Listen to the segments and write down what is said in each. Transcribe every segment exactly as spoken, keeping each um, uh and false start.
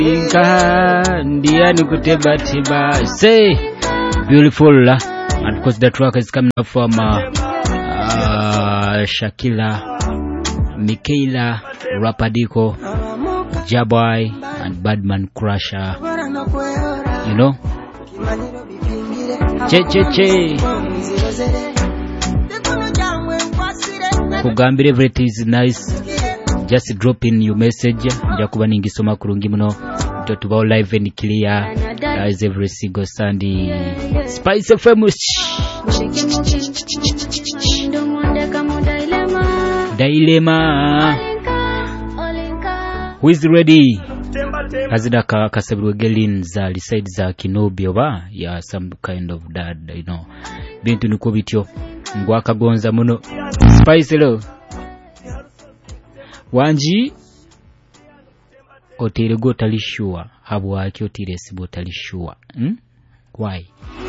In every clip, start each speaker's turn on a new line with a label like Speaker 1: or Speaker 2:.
Speaker 1: Ndiani kuteba tiba. Say beautiful. And of course the track is coming up from uh, uh, Shakila, Michaela Rapadiko, Jaboy and Badman Crusher. You know? Che che che. Kugambira everything is nice. Just drop in your message. Njakuba ningisoma kurungi muno. Tuba live and clear. That is every single Sunday. Spice F M. Dilemma. Who is ready? Hazida ka kasabirwe gelin za liside za Kinobi oba ya some kind of dad, you know. Bintu niko bityo. Ngwa kagonza muno. Spice lo. Wanji otire go talishua habwa aki otire sibo talishua. Hmm? Why?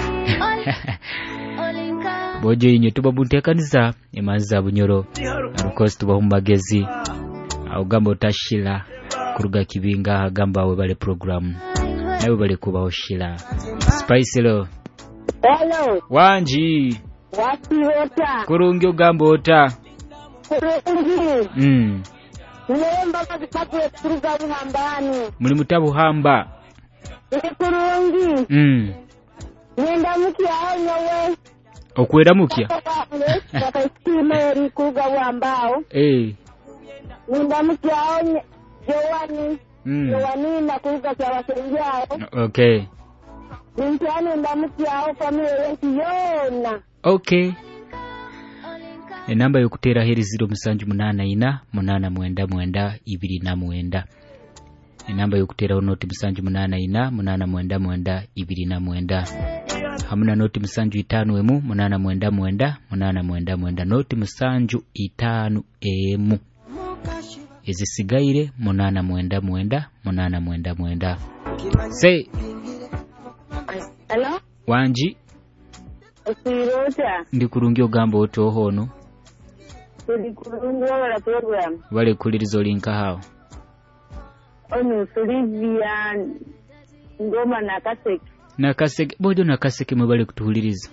Speaker 1: Boje inyo tuba buntekaniza emanza bunyoro. And of course tuba humbagezi. Augamba otashila kuruga kibinga agamba we bale program. Nawe bale kuba oshila. Spice lo.
Speaker 2: Hello.
Speaker 1: Wanji.
Speaker 2: Wati hota.
Speaker 1: Kurungi ogamba ota.
Speaker 2: Kurungi.
Speaker 1: Mm.
Speaker 2: Nilemba mazipatu kuruga buhambani.
Speaker 1: Muli mutabu hamba.
Speaker 2: Ni kurungi.
Speaker 1: Mm.
Speaker 2: Nenda mukia nyawe.
Speaker 1: Okwera mukia.
Speaker 2: Bakaisimeri kuruga buhambao.
Speaker 1: Eh.
Speaker 2: Nenda mukia Jowani.
Speaker 1: Mm.
Speaker 2: Jowani na kuruga kwa wasenjao.
Speaker 1: Okay.
Speaker 2: Nintani nenda mukia familia yetu yona.
Speaker 1: Okay. Enamba yokutera heri zero musanju munana ina munana mwenda mwenda ibiri na mwenda. Enamba yokutera onoti musanju munana ina munana mwenda mwenda ibiri na mwenda. Hamuna noti musanju itanu emu munana mwenda mwenda munana mwenda mwenda noti musanju itanu emu. Ezisigaire munana mwenda mwenda munana mwenda mwenda. Say.
Speaker 2: Hello?
Speaker 1: Wanji.
Speaker 2: Osirota.
Speaker 1: Ndi kurungi ogamba oto hono.
Speaker 2: Ndi kurungi wala program.
Speaker 1: Wale kulirizo linka hao.
Speaker 2: Ono Olivia ngoma na kaseke.
Speaker 1: Na kaseke bojo na kaseke mwebale kutuhuliriza.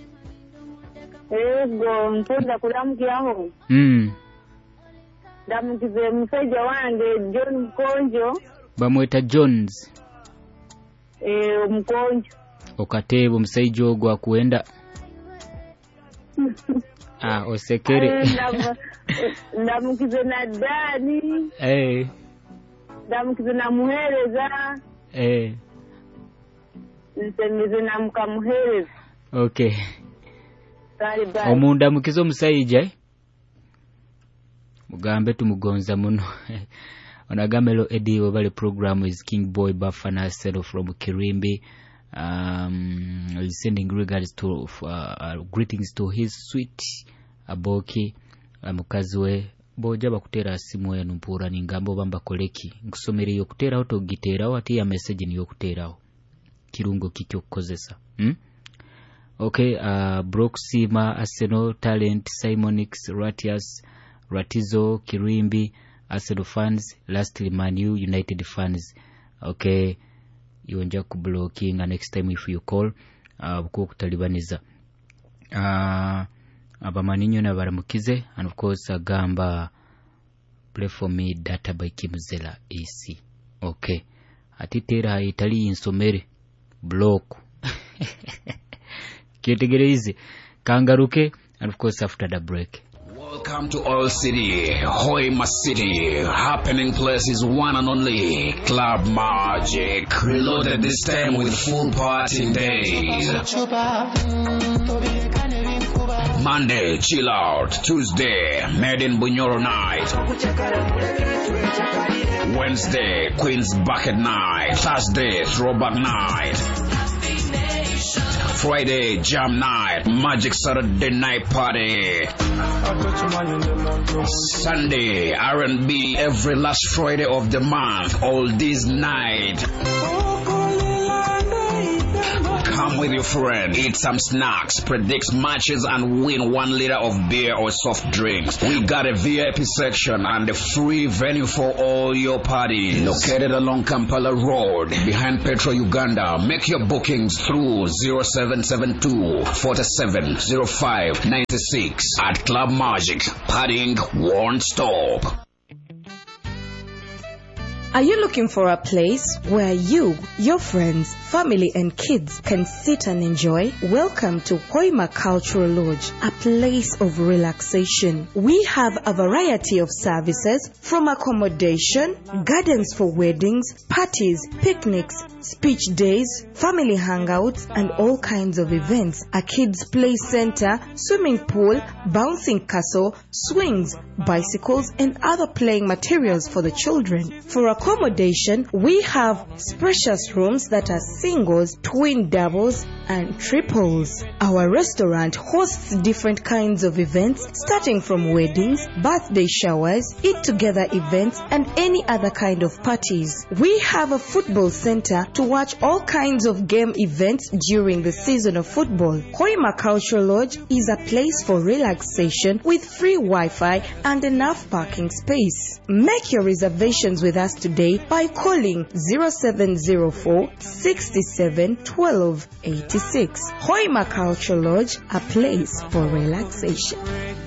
Speaker 2: Ego mpunda kulamkia ho.
Speaker 1: Mm.
Speaker 2: Ndamukize mseja wange John Mkonjo.
Speaker 1: Bamweta Jones.
Speaker 2: Eh Mkonjo.
Speaker 1: Okatebo msaijo gwa kuenda. Ah osekere.
Speaker 2: Ndamukize na Dani.
Speaker 1: Eh.
Speaker 2: Ndamukize na muhereza.
Speaker 1: Eh.
Speaker 2: Nsemize na mkamuhereza.
Speaker 1: Okay.
Speaker 2: Kali bye.
Speaker 1: Omunda mukizo musaija eh? Mugambe tumugonza muno. Onagamelo Eddie wabale program is King Boy Bafana Selo from Kirimbi. Um, he's sending regards to uh, uh, greetings to his sweet aboki amukazwe boja bakutera simu yenu mpura ningambo bamba koleki nkusomere yo kutera auto gitera wati ya message ni yo kutera kirungo kikyo kozesa. Hmm? Okay, uh, Broxima, Arsenal, Talent, Simonix, Ratias, Ratizo, Kirimbi, Arsenal fans, lastly Manu, United fans. Okay, you onja kublocking and next time if you call, uh, buko kutalibaniza. Uh, abamaninyo na baramukize, and of course agamba play for me data by Kimzela A C. Okay, atitera itali insomere block. Ketegereze kangaruke, and of course after the break.
Speaker 3: Welcome to All City, Hoima City. Happening place is one and only Club Magic. Reloaded this time with full party days. Monday, chill out. Tuesday, Made in Bunyoro night. Wednesday, Queen's Bucket night. Thursday, Throwback night. Friday, Jam night. Magic Saturday night party. Sunday, R and B every last Friday of the month. All this night. Come Come with your friend, eat some snacks, predict matches, and win one liter of beer or soft drinks. We got a V I P section and a free venue for all your parties. Located along Kampala Road, behind Petro Uganda. Make your bookings through zero seven seven two, four seven zero five nine six. At Club Magic, partying won't stop.
Speaker 4: Are you looking for a place where you, your friends, family and kids can sit and enjoy? Welcome to Hoima Cultural Lodge, a place of relaxation. We have a variety of services from accommodation, gardens for weddings, parties, picnics, speech days, family hangouts and all kinds of events. A kids play center, swimming pool, bouncing castle, swings, bicycles and other playing materials for the children. For accommodation, we have spacious rooms that are singles, twin doubles, and triples. Our restaurant hosts different kinds of events, starting from weddings, birthday showers, eat-together events, and any other kind of parties. We have a football center to watch all kinds of game events during the season of football. Hoima Cultural Lodge is a place for relaxation with free Wi-Fi and enough parking space. Make your reservations with us today by calling zero seven zero four, six seven, one two eight six. Hoima Cultural Lodge, a place for relaxation.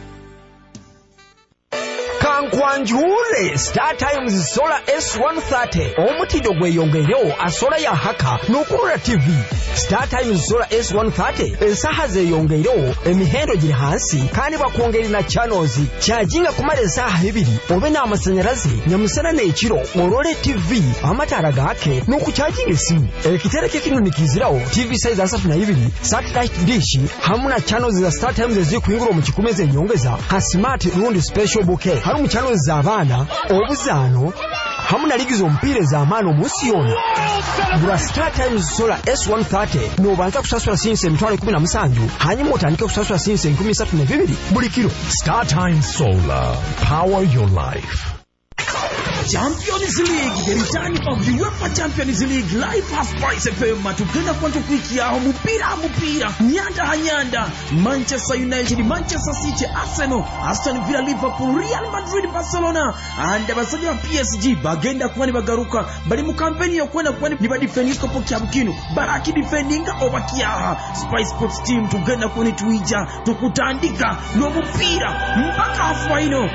Speaker 5: Kankwanjule Star Times Solar S one thirty omutido gweyongerewo asola ya haka n'okulula T V. Star Times Solar S one thirty ensaha zeyongerewo emihendo giri hansi kandi bakwongera na channels kyajinga kumala ensaha ibiri obe n'amasanyalaze nyamusana n'ekiro olole T V amatara gake n'okukyajinga esimu ekitereke kino nikizirawo T V size asatu na ibiri satellite dish hamuna channels za Star Times ezikuyingura mu kikumeze nyongeza ha smart rundi special bouquet harumu channels za abana obuzaano hamuna ligizo mpire za amano musiyona. Gura Star Times Solar S one thirty nobanza kusasula since emitwalo kumi na musanju hanyuma otandike kusasula since enkumi esatu na bibiri buli kilo.
Speaker 6: Star Times Solar, power your life.
Speaker 7: Champions League, the return of the UEFA Champions League live half price F M matugenda kwantu kwiki aho mupira mupira nyanda hanyanda Manchester United, Manchester City, Arsenal, Aston Villa, Liverpool, Real Madrid, Barcelona and abasaja P S G bagenda kwani bagaruka bali mu campaign yo kwenda kwani niba defending kopo kyabukino baraki defending obakiaha Spice Sports team tugenda kwani tuija tukutandika no mupira mpaka final.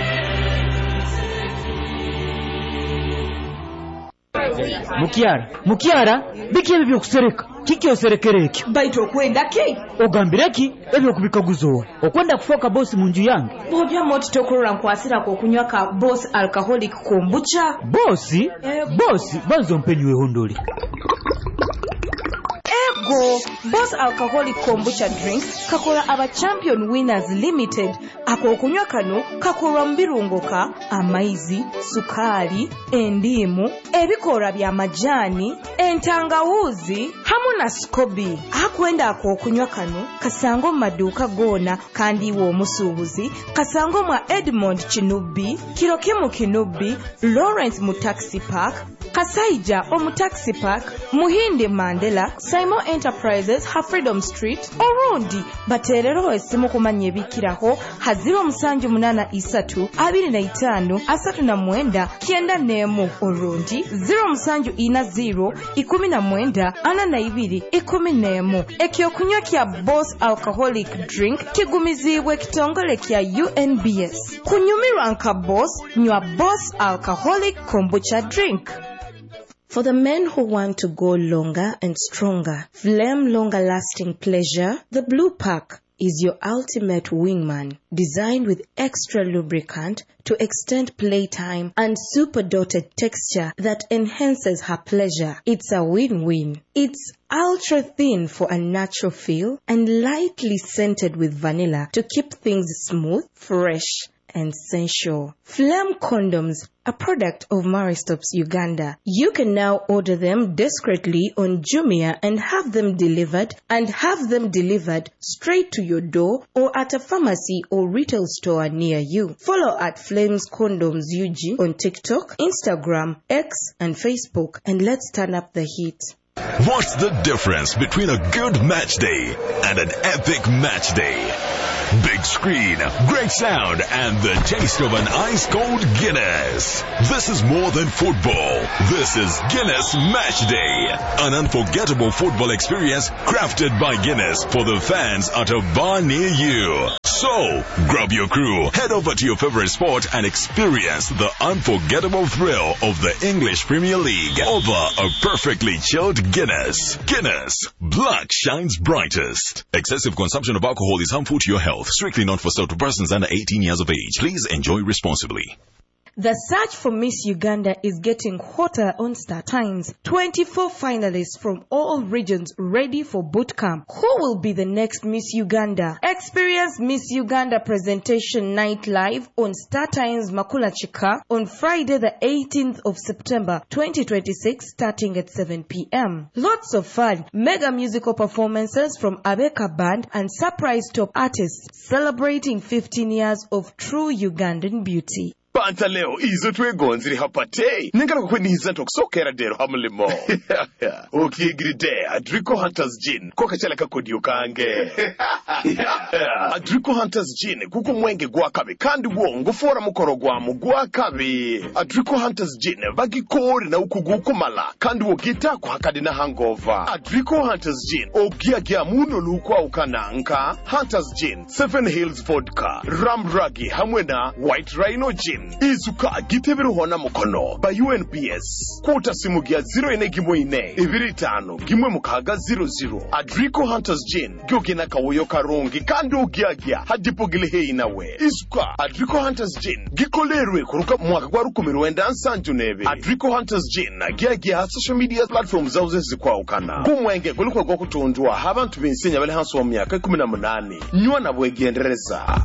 Speaker 8: Mukiara, Mukiara, biki ebyo kusereka. Kiki oserekereki?
Speaker 4: Baito kwenda ki?
Speaker 8: Ogambireki ebyo kubikaguzo. Okwenda kufoka boss munju yange.
Speaker 4: Bobya moti tokurura nkwasira ko kunywa ka Boss Alcoholic Kombucha.
Speaker 8: Boss? Eh, boss, banzo mpenywe hondoli.
Speaker 4: Ego, Boss Alcoholic Kombucha drink kakola aba Champion Winners Limited. Ako kunywa kano kakola mbirungoka, amaizi, sukari, endimu, ebikora bya majani, entangawuzi, hamuna skobi. Akwenda ako kunywa kano kasango maduka gona kandi wo musubuzi, kasango mwa Edmond Chinubi, Kirokimu Kinubi, Lawrence mu Taxi Park, Kasaija omu Taxi Park, Muhinde Mandela, Simon Enterprises, ha Freedom Street, Orundi. Baterero esimu kumanya ebikiraho ha zero musanju munana isatu, abiri na itano, asatu na mwenda, kienda nemu. Orundi, zero musanju ina zero, ikumi na mwenda, ana na ibiri, ikumi nemu. Ekyo kunywa kia Boss Alcoholic Drink kigumiziwe kitongole kia U N B S. Kunyumirwa nka Boss, nywa Boss Alcoholic Kombucha Drink. For the men who want to go longer and stronger, Flame Longer Lasting Pleasure, the Blue Pack is your ultimate wingman, designed with extra lubricant to extend playtime and super dotted texture that enhances her pleasure. It's a win-win. It's ultra thin for a natural feel and lightly scented with vanilla to keep things smooth, fresh, and sensual. Flame condoms, a product of Maristops Uganda. You can now order them discreetly on Jumia and have them delivered and have them delivered straight to your door or at a pharmacy or retail store near you. Follow at Flames Condoms U G on TikTok, Instagram, X, and Facebook, and let's turn up the heat.
Speaker 6: What's the difference between a good match day and an epic match day? Big screen, great sound, and the taste of an ice-cold Guinness. This is more than football. This is Guinness Match Day. An unforgettable football experience crafted by Guinness for the fans at a bar near you. So, grab your crew, head over to your favorite sport and experience the unforgettable thrill of the English Premier League over a perfectly chilled Guinness. Guinness, black shines brightest. Excessive consumption of alcohol is harmful to your health. Strictly not for sale to persons under eighteen years of age. Please enjoy responsibly.
Speaker 4: The search for Miss Uganda is getting hotter on Star Times. twenty-four finalists from all regions ready for boot camp. Who will be the next Miss Uganda? Experience Miss Uganda presentation night live on Star Times Makula Chika on Friday the eighteenth of September twenty twenty-six starting at seven p.m. Lots of fun, mega musical performances from Abeka Band and surprise top artists celebrating fifteen years of true Ugandan beauty.
Speaker 9: Panta leo izo twegonziri hapate nengala kukweniza tokusokera dero hamulimo okigiride Adrico Hunters Gin koka chala kakodiyo kange Adrico Hunters Gin kuko mwenge gwakabe kandi wo ngufora mukoro gwamu gwakabe Adrico Hunters Gin bagikori na ukugukumala kandi wo gita kwakadi na hangover Adrico Hunters Gin ogiagia muno lukwa ukananka Hunters Gin Seven Hills Vodka Ramragi hamwena White Rhino Gin Izuka gitebiru hona mukono ba U N P S Kota simu gia zero ine gimo ine Ibiri tano gimwe mukaga zero zero Adrico Hunters Gin Gyogina kawoyo karongi Kando gia gia Hadipo gilehe inawe Izuka Adrico Hunters Gin Gikolerwe kuruka mwaka kwa rukumiru wenda ansanju nebe Adrico Hunters Gin na gia gia social media platforms zauze zikwa ukana Kumwenge kulukwa kwa kutondua Habantu binsinya wale hansu wa miaka kumina munani Nyua na bwegi endereza.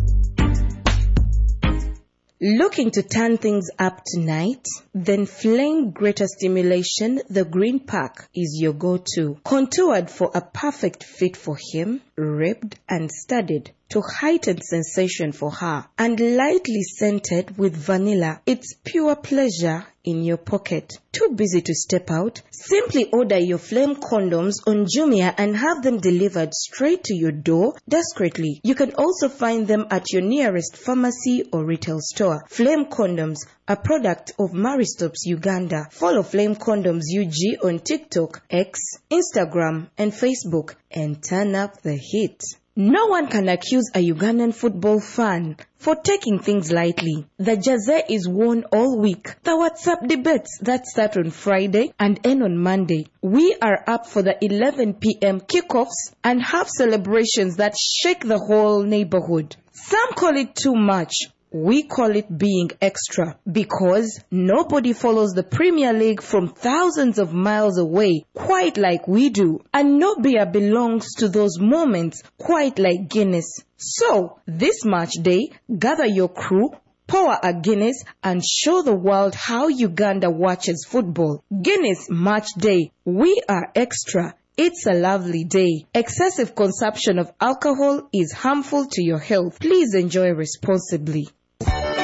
Speaker 4: Looking to turn things up tonight? Then Flame Greater Stimulation, the Green Pack, is your go-to. Contoured for a perfect fit for him, ribbed and studded to heighten sensation for her, and lightly scented with vanilla. It's pure pleasure in your pocket. Too busy to step out? Simply order your Flame condoms on Jumia and have them delivered straight to your door discreetly. You can also find them at your nearest pharmacy or retail store. Flame Condoms, a product of Maristops Uganda. Follow Flame Condoms U G on TikTok, X, Instagram, and Facebook, and turn up the heat. No one can accuse a Ugandan football fan for taking things lightly. The jersey is worn all week. The WhatsApp debates that start on Friday and end on Monday. We are up for the eleven p.m. kickoffs and have celebrations that shake the whole neighborhood. Some call it too much. We call it being extra because nobody follows the Premier League from thousands of miles away quite like we do. And no beer belongs to those moments quite like Guinness. So, this match day, gather your crew, pour a Guinness and show the world how Uganda watches football. Guinness Match Day. We are extra. It's a lovely day. Excessive consumption of alcohol is harmful to your health. Please enjoy responsibly.